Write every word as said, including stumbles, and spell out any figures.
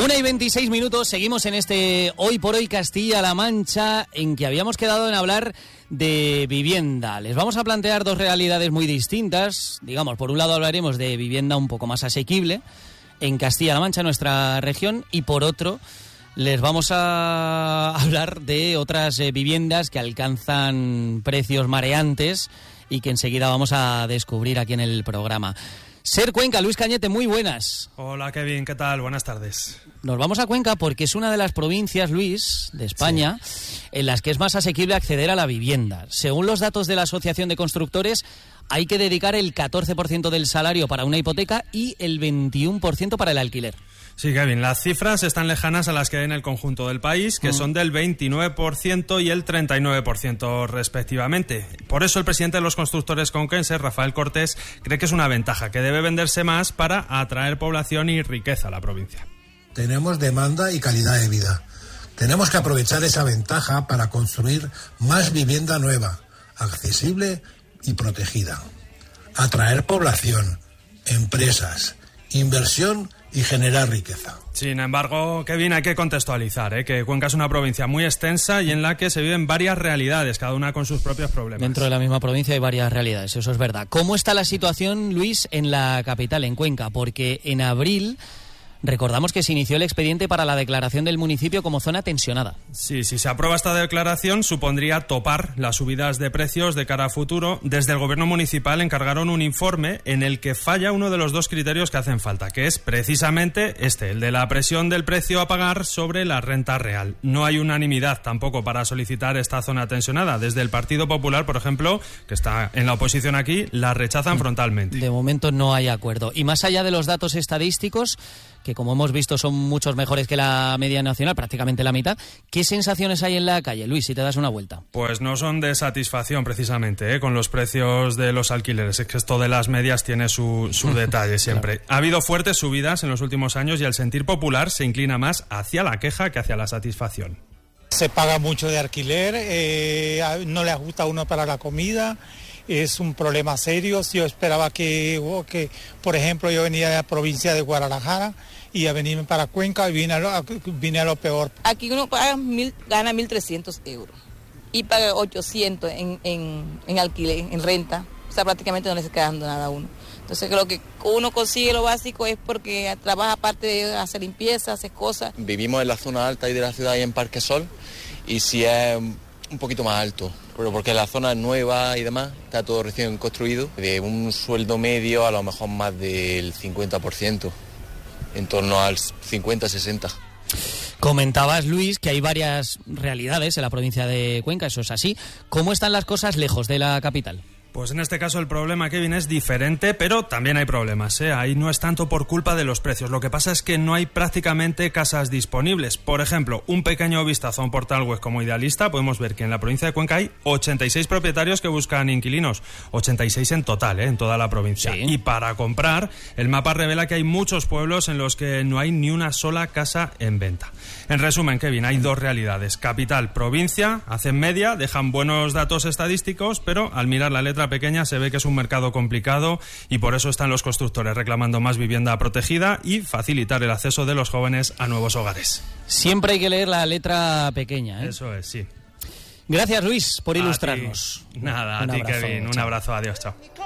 Una y veintiséis minutos, seguimos en este Hoy por Hoy Castilla-La Mancha, en que habíamos quedado en hablar de vivienda. Les vamos a plantear dos realidades muy distintas. Digamos, por un lado hablaremos de vivienda un poco más asequible en Castilla-La Mancha, nuestra región, y por otro les vamos a hablar de otras eh, viviendas que alcanzan precios mareantes y que enseguida vamos a descubrir aquí en el programa. Ser Cuenca, Luis Cañete, muy buenas. Hola Kevin, ¿qué tal? Buenas tardes. Nos vamos a Cuenca porque es una de las provincias, Luis, de España, sí, en las que es más asequible acceder a la vivienda. Según los datos de la Asociación de Constructores, hay que dedicar el catorce por ciento del salario para una hipoteca y el veintiuno por ciento para el alquiler. Sí, Kevin, las cifras están lejanas a las que hay en el conjunto del país, que mm. son del veintinueve por ciento y el treinta y nueve por ciento respectivamente. Por eso el presidente de los constructores conquenses, Rafael Cortés, cree que es una ventaja, que debe venderse más para atraer población y riqueza a la provincia. Tenemos demanda y calidad de vida. Tenemos que aprovechar esa ventaja para construir más vivienda nueva, accesible y protegida. Atraer población, empresas, inversión y generar riqueza. Sin embargo, Kevin, hay que contextualizar, ¿eh? que Cuenca es una provincia muy extensa y en la que se viven varias realidades, cada una con sus propios problemas. Dentro de la misma provincia hay varias realidades, eso es verdad. ¿Cómo está la situación, Luis, en la capital, en Cuenca? Porque en abril recordamos que se inició el expediente para la declaración del municipio como zona tensionada. Sí, si se aprueba esta declaración supondría topar las subidas de precios de cara a futuro. Desde el gobierno municipal encargaron un informe en el que falla uno de los dos criterios que hacen falta, que es precisamente este, el de la presión del precio a pagar sobre la renta real. No hay unanimidad tampoco para solicitar esta zona tensionada. Desde el Partido Popular, por ejemplo, que está en la oposición aquí, la rechazan frontalmente. De momento no hay acuerdo. Y más allá de los datos estadísticos, que como hemos visto son muchos mejores que la media nacional, prácticamente la mitad, ¿qué sensaciones hay en la calle, Luis, si te das una vuelta? Pues no son de satisfacción precisamente, ¿eh? con los precios de los alquileres. Es que esto de las medias tiene su, su detalle siempre. Claro. Ha habido fuertes subidas en los últimos años y el sentir popular se inclina más hacia la queja que hacia la satisfacción. Se paga mucho de alquiler, eh, no le ajusta a uno para la comida. Es un problema serio. Yo esperaba que, que, por ejemplo, yo venía de la provincia de Guadalajara y a venirme para Cuenca y vine a lo, vine a lo peor. Aquí uno paga mil, gana mil trescientos euros y paga ochocientos en, en, en alquiler, en renta. O sea, prácticamente no le está quedando nada a uno. Entonces creo que uno consigue lo básico es porque trabaja aparte de hacer limpieza, hacer cosas. Vivimos en la zona alta y de la ciudad y en Parque Sol y si es un poquito más alto, pero porque la zona es nueva y demás, está todo recién construido, de un sueldo medio a lo mejor más del cincuenta por ciento, en torno al cincuenta sesenta. Comentabas, Luis, que hay varias realidades en la provincia de Cuenca, eso es así. ¿Cómo están las cosas lejos de la capital? Pues en este caso el problema, Kevin, es diferente, pero también hay problemas, ¿eh? Ahí no es tanto por culpa de los precios. Lo que pasa es que no hay prácticamente casas disponibles. Por ejemplo, un pequeño vistazo a un portal web como Idealista, podemos ver que en la provincia de Cuenca hay ochenta y seis propietarios que buscan inquilinos. ochenta y seis en total, ¿eh? En toda la provincia. Sí. Y para comprar, el mapa revela que hay muchos pueblos en los que no hay ni una sola casa en venta. En resumen, Kevin, hay dos realidades. Capital, provincia, hacen media, dejan buenos datos estadísticos, pero al mirar la letra pequeña se ve que es un mercado complicado y por eso están los constructores reclamando más vivienda protegida y facilitar el acceso de los jóvenes a nuevos hogares. Siempre hay que leer la letra pequeña, ¿eh? Eso es, sí. Gracias, Luis, por ilustrarnos. A ti. Nada, a ti, Kevin. Un abrazo, adiós, chao.